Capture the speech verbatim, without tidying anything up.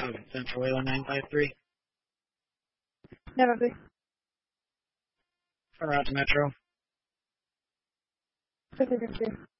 Oh, Central Whaler nine five three. Never be. Far out to Metro. fifty fifty.